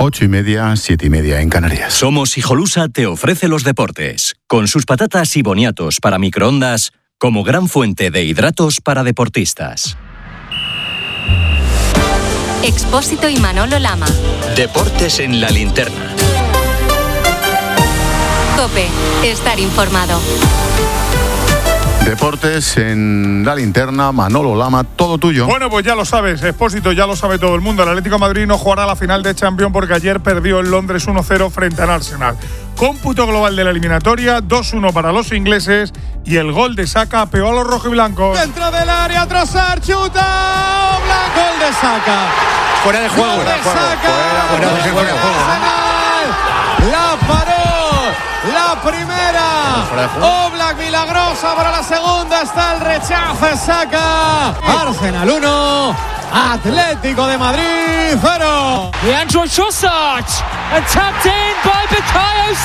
8:30, 7:30 en Canarias. Somos Hijolusa te ofrece los deportes, con sus patatas y boniatos para microondas como gran fuente de hidratos para deportistas. Expósito y Manolo Lama. Deportes en la linterna. COPE, estar informado. Deportes en la linterna, Manolo Lama, todo tuyo. Bueno, pues ya lo sabes, Expósito, ya lo sabe todo el mundo. El Atlético de Madrid no jugará la final de Champions porque ayer perdió en Londres 1-0 frente al Arsenal. Cómputo global de la eliminatoria, 2-1 para los ingleses y el gol de Saka apeó a los rojiblancos. Dentro del área, Trossard, chuta, Oblak, gol de Saka. Fuera de juego. Gol de Saka. Fuera de juego. La paró, la primera. Oblak milagrosa para la segunda, está el rechazo de Saka. Arsenal 1, Atlético de Madrid 0. Leandro Trossard, tapped in by Bukayo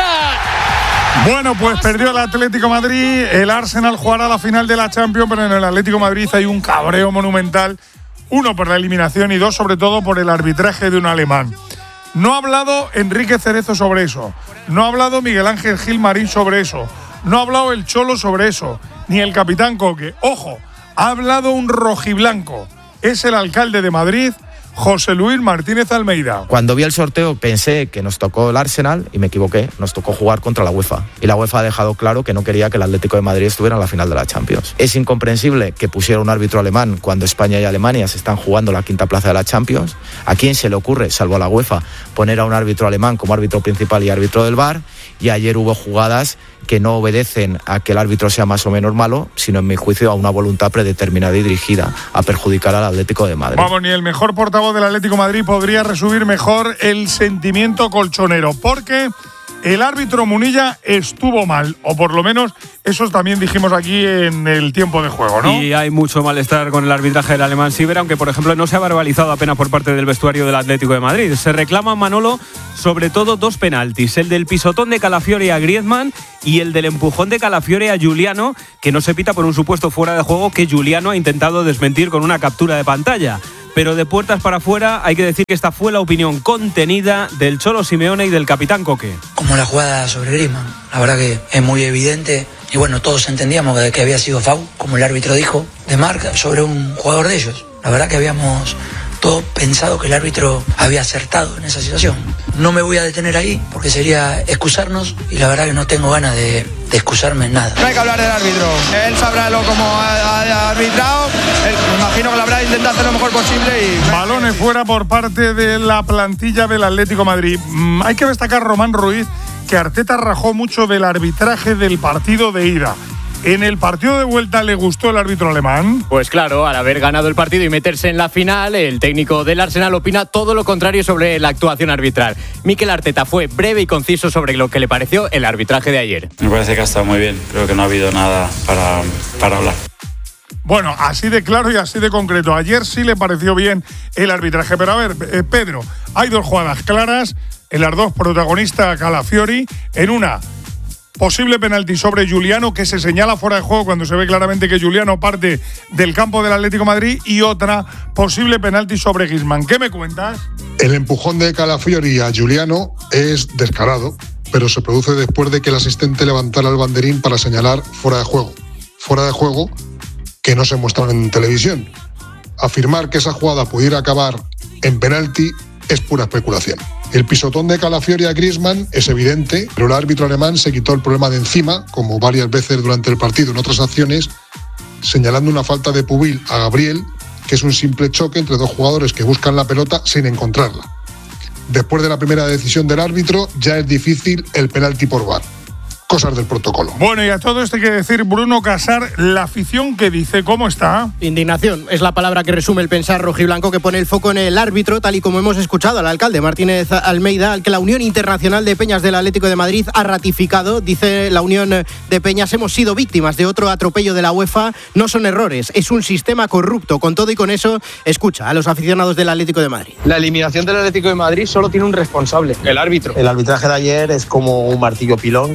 Saka. Bueno, pues perdió el Atlético de Madrid, el Arsenal jugará la final de la Champions, pero en el Atlético de Madrid hay un cabreo monumental, uno por la eliminación y dos sobre todo por el arbitraje de un alemán. No ha hablado Enrique Cerezo sobre eso, no ha hablado Miguel Ángel Gil Marín sobre eso, no ha hablado el Cholo sobre eso, ni el capitán Coque. Ojo, ha hablado un rojiblanco, es el alcalde de Madrid, José Luis Martínez Almeida. Cuando vi el sorteo pensé que nos tocó el Arsenal y me equivoqué, nos tocó jugar contra la UEFA. Y la UEFA ha dejado claro que no quería que el Atlético de Madrid estuviera en la final de la Champions. Es incomprensible que pusiera un árbitro alemán cuando España y Alemania se están jugando la quinta plaza de la Champions. ¿A quién se le ocurre, salvo a la UEFA, poner a un árbitro alemán como árbitro principal y árbitro del VAR? Y ayer hubo jugadas que no obedecen a que el árbitro sea más o menos malo, sino en mi juicio a una voluntad predeterminada y dirigida a perjudicar al Atlético de Madrid. Vamos, ni el mejor portavoz del Atlético de Madrid podría resumir mejor el sentimiento colchonero, porque el árbitro Munilla estuvo mal, o por lo menos eso también dijimos aquí en el tiempo de juego, ¿no? Y hay mucho malestar con el arbitraje del alemán Sieber, aunque por ejemplo no se ha verbalizado apenas por parte del vestuario del Atlético de Madrid. Se reclama, Manolo, sobre todo dos penaltis, el del pisotón de Calafiori a Griezmann y el del empujón de Calafiori a Giuliano, que no se pita por un supuesto fuera de juego que Giuliano ha intentado desmentir con una captura de pantalla. Pero de puertas para afuera hay que decir que esta fue la opinión contenida del Cholo Simeone y del capitán Coque. Como la jugada sobre Griezmann, la verdad que es muy evidente y bueno, todos entendíamos que había sido foul, como el árbitro dijo, de marca sobre un jugador de ellos. La verdad que habíamos todos pensado que el árbitro había acertado en esa situación. No me voy a detener ahí porque sería excusarnos y la verdad que no tengo ganas de excusarme en nada. No hay que hablar del árbitro. Él sabrá lo como ha arbitrado. Me imagino que lo habrá intentado hacer lo mejor posible. Balones fuera por parte de la plantilla del Atlético de Madrid. Hay que destacar, Román Ruiz, que Arteta rajó mucho del arbitraje del partido de ida. ¿En el partido de vuelta le gustó el árbitro alemán? Pues claro, al haber ganado el partido y meterse en la final, el técnico del Arsenal opina todo lo contrario sobre la actuación arbitral. Mikel Arteta fue breve y conciso sobre lo que le pareció el arbitraje de ayer. Me parece que ha estado muy bien, creo que no ha habido nada para hablar. Bueno, así de claro y así de concreto. Ayer sí le pareció bien el arbitraje. Pero a ver, Pedro, hay dos jugadas claras. En las dos protagonista Calafiori. En una, posible penalti sobre Giuliano, que se señala fuera de juego cuando se ve claramente que Giuliano parte del campo del Atlético de Madrid. Y otra, posible penalti sobre Griezmann. ¿Qué me cuentas? El empujón de Calafiori a Giuliano es descarado, pero se produce después de que el asistente levantara el banderín para señalar fuera de juego. Fuera de juego que no se muestran en televisión. Afirmar que esa jugada pudiera acabar en penalti es pura especulación. El pisotón de Calafiori a Griezmann es evidente, pero el árbitro alemán se quitó el problema de encima, como varias veces durante el partido en otras acciones, señalando una falta de Pubil a Gabriel, que es un simple choque entre dos jugadores que buscan la pelota sin encontrarla. Después de la primera decisión del árbitro, ya es difícil el penalti por VAR. Cosas del protocolo. Bueno, y a todo esto hay que decir, Bruno Casar, la afición que dice, ¿cómo está? Indignación es la palabra que resume el pensar rojiblanco, que pone el foco en el árbitro, tal y como hemos escuchado al alcalde Martínez Almeida, al que la Unión Internacional de Peñas del Atlético de Madrid ha ratificado. Dice la Unión de Peñas: hemos sido víctimas de otro atropello de la UEFA, no son errores, es un sistema corrupto. Con todo y con eso, escucha a los aficionados del Atlético de Madrid. La eliminación del Atlético de Madrid solo tiene un responsable, el árbitro. El arbitraje de ayer es como un martillo pilón que te va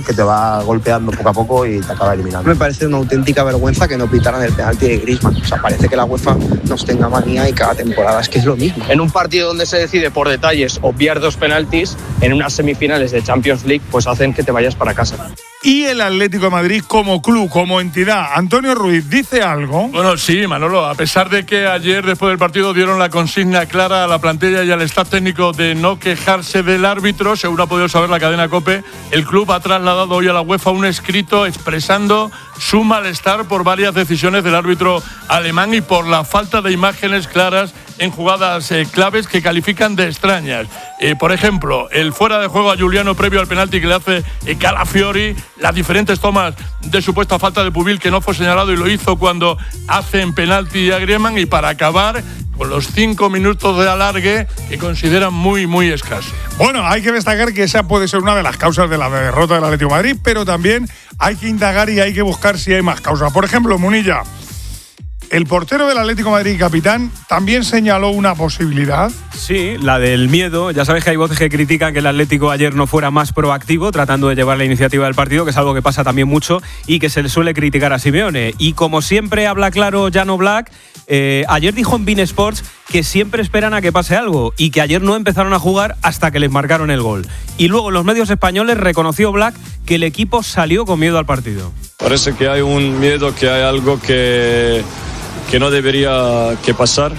va golpeando poco a poco y te acaba eliminando. Me parece una auténtica vergüenza que no pitaran el penalti de Griezmann. O sea, parece que la UEFA nos tenga manía y cada temporada es que es lo mismo. En un partido donde se decide por detalles obviar 2 penaltis, en unas semifinales de Champions League, pues hacen que te vayas para casa. Y el Atlético de Madrid como club, como entidad, Antonio Ruiz, ¿dice algo? Bueno, sí, Manolo, a pesar de que ayer después del partido dieron la consigna clara a la plantilla y al staff técnico de no quejarse del árbitro, según ha podido saber la cadena COPE, el club ha trasladado hoy a la UEFA un escrito expresando su malestar por varias decisiones del árbitro alemán y por la falta de imágenes claras en jugadas claves que califican de extrañas. Por ejemplo, el fuera de juego a Giuliano previo al penalti que le hace Calafiori, las diferentes tomas de supuesta falta de Pubil que no fue señalado y lo hizo cuando hacen penalti a Griezmann, y para acabar con los 5 minutos de alargue que consideran muy, muy escasos. Bueno, hay que destacar que esa puede ser una de las causas de la derrota del Atlético de Madrid, pero también hay que indagar y hay que buscar si hay más causas. Por ejemplo, Munilla, el portero del Atlético de Madrid, capitán, también señaló una posibilidad. Sí, la del miedo. Ya sabes que hay voces que critican que el Atlético ayer no fuera más proactivo, tratando de llevar la iniciativa del partido, que es algo que pasa también mucho y que se le suele criticar a Simeone. Y como siempre habla claro Jan Oblak, ayer dijo en beIN Sports que siempre esperan a que pase algo y que ayer no empezaron a jugar hasta que les marcaron el gol. Y luego en los medios españoles reconoció Oblak que el equipo salió con miedo al partido. Parece que hay un miedo, que hay algo que no debería que pasar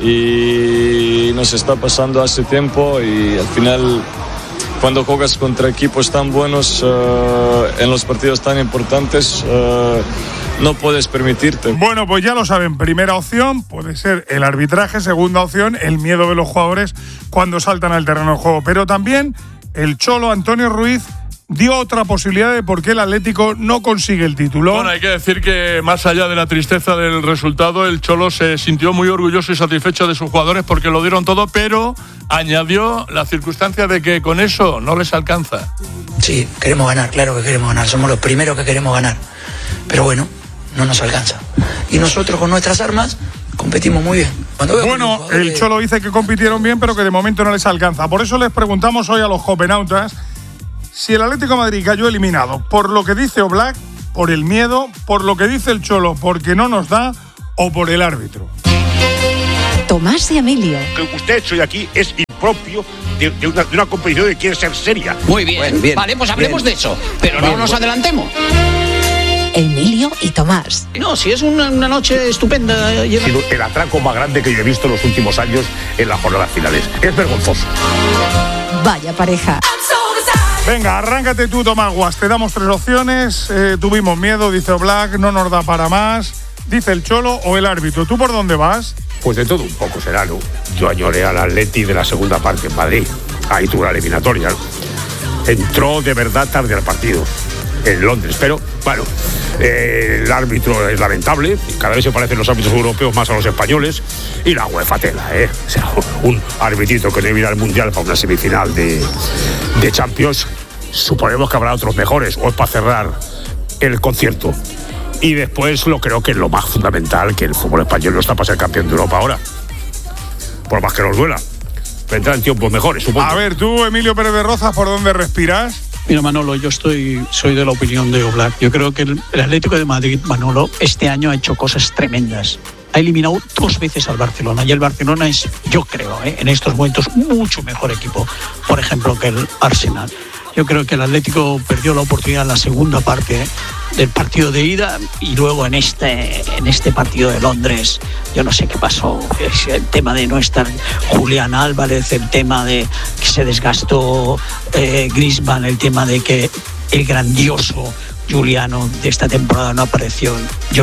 y nos está pasando hace tiempo, y al final cuando juegas contra equipos tan buenos en los partidos tan importantes no puedes permitirte. Bueno, pues ya lo saben, primera opción puede ser el arbitraje, segunda opción el miedo de los jugadores cuando saltan al terreno de juego, pero también el Cholo Antonio Ruiz dio otra posibilidad de por qué el Atlético no consigue el título. Bueno, hay que decir que más allá de la tristeza del resultado, el Cholo se sintió muy orgulloso y satisfecho de sus jugadores porque lo dieron todo, pero añadió la circunstancia de que con eso no les alcanza. Sí, queremos ganar, claro que queremos ganar, somos los primeros que queremos ganar, pero bueno, no nos alcanza. Y nosotros con nuestras armas competimos muy bien. Bueno, el Cholo dice que compitieron bien, pero que de momento no les alcanza. Por eso les preguntamos hoy a los copenautas si el Atlético de Madrid cayó eliminado por lo que dice Oblak, por el miedo, por lo que dice el Cholo, porque no nos da, o por el árbitro. Tomás y Emilio. Lo que usted ha hecho hoy aquí es impropio de una competición que quiere ser seria. Muy bien, bien, vale, pues hablemos de eso, pero no nos adelantemos. Emilio y Tomás. No, si es una noche estupenda. Ha sido el atraco más grande que yo he visto en los últimos años en las jornadas finales. Es vergonzoso. Vaya pareja. Venga, arráncate tú, Tomás Guas. Te damos 3 opciones. Tuvimos miedo, dice Oblak, no nos da para más, dice el Cholo o el árbitro. ¿Tú por dónde vas? Pues de todo un poco, Serano. Yo añoré al Atleti de la segunda parte en Madrid. Ahí tuvo la eliminatoria. Entró de verdad tarde al partido en Londres, pero bueno, el árbitro es lamentable. Cada vez se parecen los árbitros europeos más a los españoles. Y la UEFA tela, O sea, un arbitrito que no iba al Mundial para una semifinal de Champions. Suponemos que habrá otros mejores, o es para cerrar el concierto. Y después creo que es lo más fundamental, que el fútbol español no está para ser campeón de Europa ahora. Por más que nos duela. Vendrán tiempos mejores, supongo. A ver, tú, Emilio Pérez de Rozas, ¿por dónde respiras? Mira, Manolo, yo soy de la opinión de Oblak. Yo creo que el Atlético de Madrid, Manolo, este año ha hecho cosas tremendas. Ha eliminado 2 veces al Barcelona, y el Barcelona es, yo creo, en estos momentos mucho mejor equipo, por ejemplo, que el Arsenal. Yo creo que el Atlético perdió la oportunidad en la segunda parte del partido de ida, y luego en este partido de Londres, yo no sé qué pasó. El tema de no estar Julián Álvarez, el tema de que se desgastó Griezmann, el tema de que el grandioso Giuliano de esta temporada no apareció. Yo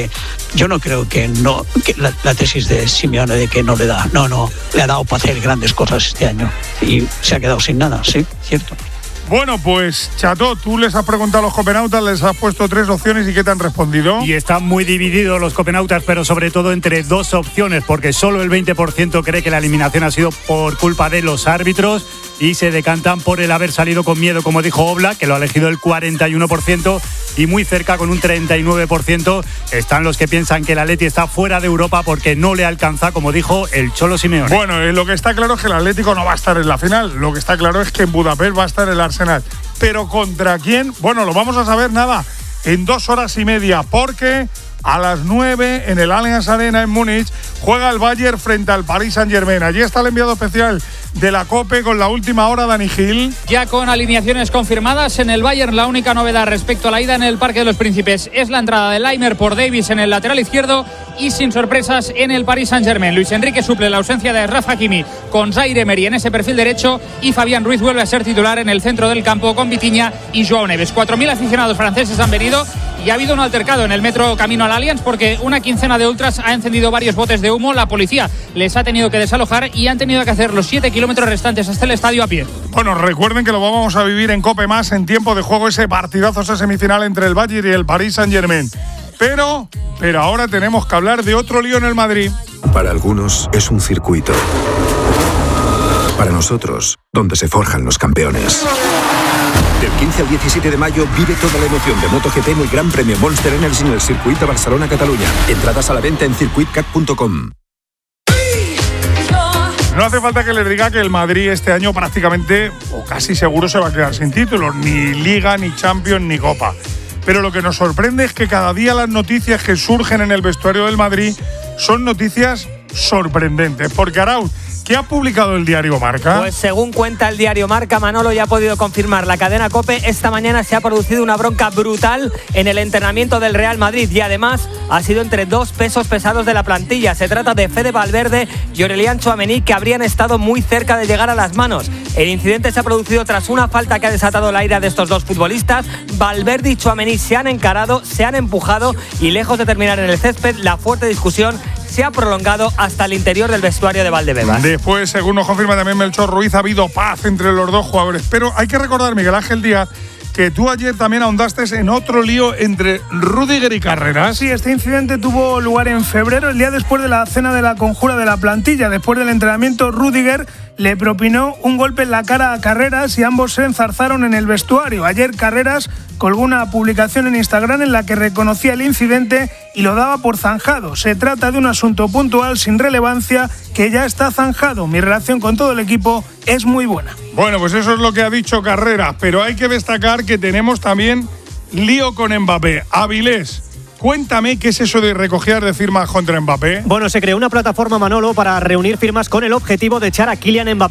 no creo que la tesis de Simeone de que no le da. No, le ha dado para hacer grandes cosas este año y se ha quedado sin nada, sí, cierto. Bueno, pues, Chato, tú les has preguntado a los copenautas, les has puesto 3 opciones y ¿qué te han respondido? Y están muy divididos los copenautas, pero sobre todo entre 2 opciones, porque solo el 20% cree que la eliminación ha sido por culpa de los árbitros y se decantan por el haber salido con miedo, como dijo Oblak, que lo ha elegido el 41%, y muy cerca con un 39%. Están los que piensan que el Atleti está fuera de Europa porque no le alcanza, como dijo el Cholo Simeone. Bueno, lo que está claro es que el Atlético no va a estar en la final. Lo que está claro es que en Budapest va a estar el Arsenal. Pero ¿contra quién? Bueno, lo vamos a saber nada en 2 horas y media, porque a las 9 en el Allianz Arena en Múnich juega el Bayern frente al Paris Saint-Germain. Allí está el enviado especial de la COPE con la última hora, Dani Gil. Ya con alineaciones confirmadas en el Bayern, la única novedad respecto a la ida en el Parque de los Príncipes es la entrada de Laimer por Davies en el lateral izquierdo y sin sorpresas en el Paris Saint-Germain. Luis Enrique suple la ausencia de Achraf Hakimi con Zaire Emery en ese perfil derecho y Fabián Ruiz vuelve a ser titular en el centro del campo con Vitinha y Joao Neves. 4.000 aficionados franceses han venido y ha habido un altercado en el metro camino al Allianz porque una quincena de ultras ha encendido varios botes de humo. La policía les ha tenido que desalojar y han tenido que hacer los 7 kilómetros restantes hasta el estadio a pie. Bueno, recuerden que lo vamos a vivir en COPE Más en tiempo de juego, ese partidazo, esa semifinal entre el Bayern y el Paris Saint-Germain. Pero ahora tenemos que hablar de otro lío en el Madrid. Para algunos es un circuito. Para nosotros, donde se forjan los campeones. Del 15 al 17 de mayo vive toda la emoción de MotoGP en el Gran Premio Monster Energy en el Circuito Barcelona-Cataluña. Entradas a la venta en circuitcat.com. No hace falta que les diga que el Madrid este año prácticamente o casi seguro se va a quedar sin títulos, ni Liga, ni Champions, ni Copa. Pero lo que nos sorprende es que cada día las noticias que surgen en el vestuario del Madrid son noticias sorprendentes. Porque Arauz, ¿qué ha publicado el diario Marca? Pues según cuenta el diario Marca, Manolo ya ha podido confirmar la cadena COPE. Esta mañana se ha producido una bronca brutal en el entrenamiento del Real Madrid y además ha sido entre 2 pesos pesados de la plantilla. Se trata de Fede Valverde y Aurelian Tchouaméni, que habrían estado muy cerca de llegar a las manos. El incidente se ha producido tras una falta que ha desatado la ira de estos 2 futbolistas. Valverde y Tchouaméni se han encarado, se han empujado y lejos de terminar en el césped, la fuerte discusión se ha prolongado hasta el interior del vestuario de Valdebebas. Después, según nos confirma también Melchor Ruiz, ha habido paz entre los 2 jugadores. Pero hay que recordar, Miguel Ángel Díaz, que tú ayer también ahondaste en otro lío entre Rüdiger y Carreras. Sí, este incidente tuvo lugar en febrero, el día después de la cena de la conjura de la plantilla. Después del entrenamiento, Rüdiger le propinó un golpe en la cara a Carreras y ambos se enzarzaron en el vestuario. Ayer Carreras colgó una publicación en Instagram en la que reconocía el incidente y lo daba por zanjado. Se trata de un asunto puntual sin relevancia que ya está zanjado. Mi relación con todo el equipo es muy buena. Bueno, pues eso es lo que ha dicho Carreras, pero hay que destacar que tenemos también lío con Mbappé. Avilés, cuéntame qué es eso de recogida de firmas contra Mbappé. Bueno, se creó una plataforma, Manolo, para reunir firmas con el objetivo de echar a Kylian Mbappé